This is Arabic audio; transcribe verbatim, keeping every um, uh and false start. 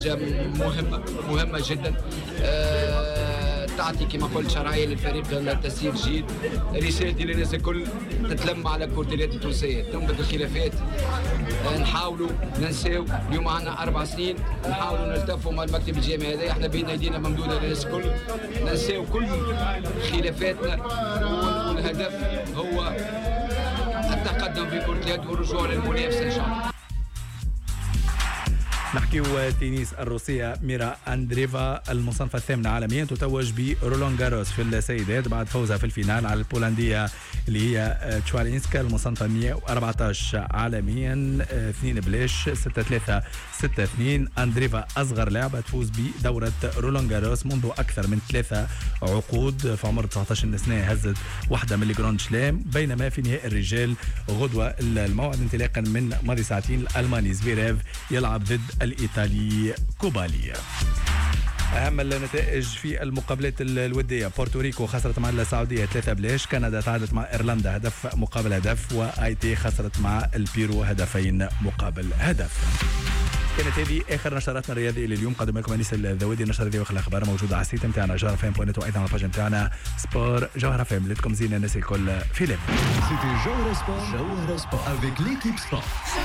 مهمة مهمة جدا. أه تعطي كما قلت شرعية للفريق التسيير جيد. رسالتي للناس الكل تتلم على كرة اليد التونسية، تنبذ الخلافات. أه نحاولوا ننساو اليوم عندنا أربع سنين، نحاولوا نلتفوا مع المكتب الجامعي هذا، احنا بين ايدينا ممدودة للناس الكل، ننساو كل خلافاتنا، والهدف هو التقدم في كرة اليد والرجوع للمنافسة إن شاء الله. نحكيو تنس الروسية ميرا أندريفا المصنفة الثامنة عالميا تتوج برولان جاروس في السيدات بعد فوزها في الفينال على البولندية اللي هي تشوالينسكا المصنفة مئة وأربعة عشر عالميا اثنين بلاش ستة ثلاثة ستة اثنين. أندريفا أصغر لاعبة تفوز بدورة رولان جاروس منذ أكثر من ثلاثة عقود، في عمر تسعة عشر سنة هزت واحدة من الجراند سلام، بينما في نهائي الرجال غدوة الموعد انطلاقا من ماضي ساعتين الألماني زفيريف يلعب ضد الإيطالي كوبالي. أهم النتائج في المقابلات الودية: بورتوريكو خسرت مع السعودية ثلاثة بلاش، كندا تعادلت مع إيرلندا هدف مقابل هدف، وآيتي خسرت مع البيرو هدفين مقابل هدف. كانت هذه آخر نشراتنا الرياضية لليوم. قدم لكم أنيس الذوادي. النشرة هذه وآخر الأخبار موجودة على السيت نتاعنا جوهر فام بوينت، وأيضا على الباج نتاعنا سبور جوهر فام. لكم زين الناس الكل في ليل. C'était Jauhara Sport, Jauhara Sport avec l'équipe sport.